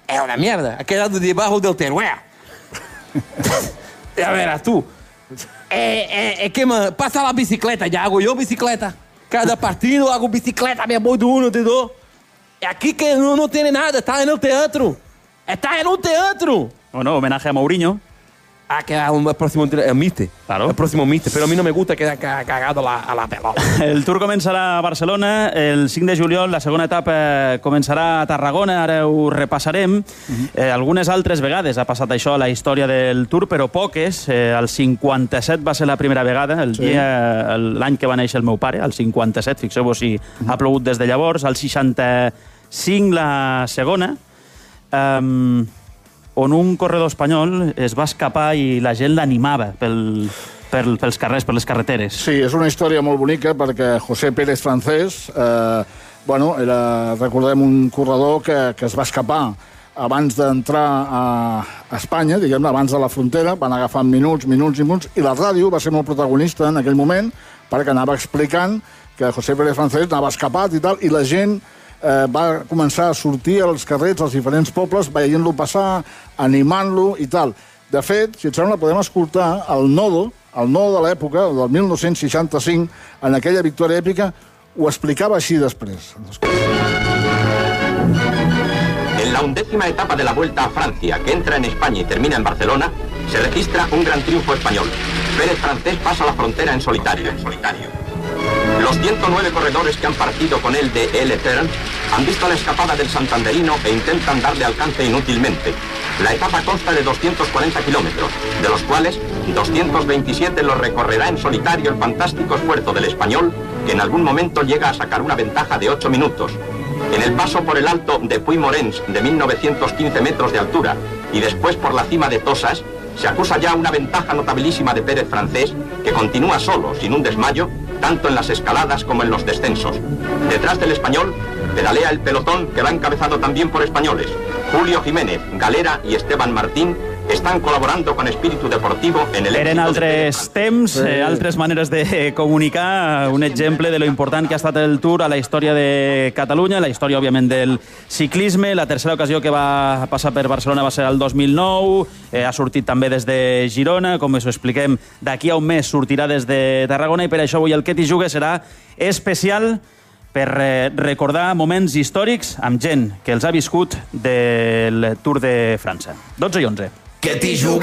Es una mierda. Ha quedado debajo del Teruel. Ya verás tú. Que me pasa la bicicleta. Ya hago yo bicicleta. Cada partido hago bicicleta. Me voy de uno, de dos. Aquí que no tiene nada. Está en el teatro. Está en un teatro. Bueno, homenaje a Mourinho. Que el próximo Míster. Claro. El próximo Míster. Pero a mí no me gusta quedar cagado a la pelota. El Tour començarà a Barcelona el 5 de juliol, la segona etapa començarà a Tarragona, ara ho repassarem. Algunes altres vegades ha passat això a la història del Tour, però poques. El 57 va ser la primera vegada, l'any que va néixer el meu pare, el 57, fixeu-vos si ha plogut des de llavors. El 65 la segona, on un corredor espanyol es va escapar i la gent l'animava pels carrers, per les carreteres. Sí, és una història molt bonica perquè José Pérez Francés, era, recordem, un corredor que es va escapar abans d'entrar a Espanya, diguem-ne, abans de la frontera, van agafar minuts, i la ràdio va ser molt protagonista en aquell moment perquè anava explicant que José Pérez Francés anava escapat i tal, i la gent va començar a sortir als carrers, als diferents pobles, veient-lo passar, animant-lo i tal. De fet, si et sembla, podem escoltar el nodo de l'època, del 1965, en aquella victòria èpica, ho explicava així després. En la 11ª etapa de la Vuelta a Francia, que entra en España y termina en Barcelona, se registra un gran triunfo español. Pérez Francés pasa la frontera en solitario. Los 109 corredores que han partido con él de El Etern han visto la escapada del santanderino e intentan darle alcance inútilmente. La etapa consta de 240 kilómetros, de los cuales 227 los recorrerá en solitario el fantástico esfuerzo del español, que en algún momento llega a sacar una ventaja de 8 minutos. En el paso por el alto de Puy-Morens, de 1915 metros de altura, y después por la cima de Tosas, se acusa ya una ventaja notabilísima de Pérez Francés, que continúa solo, sin un desmayo, tanto en las escaladas como en los descensos. Detrás del español pedalea el pelotón, que va encabezado también por españoles. Julio Jiménez, Galera y Esteban Martín estan col·laborant con espíritu deportivo en el... Eren altres temps, altres maneres de comunicar, un exemple de lo important que ha estat el Tour a la història de Catalunya, la història, òbviament, del ciclisme. La tercera ocasió que va passar per Barcelona va ser el 2009, ha sortit també des de Girona, com us ho expliquem, d'aquí a un mes sortirà des de Tarragona, i per això avui el Que t'hi jugue serà especial per recordar moments històrics amb gent que els ha viscut del Tour de França. 12 i 11. Que t'hi jugues.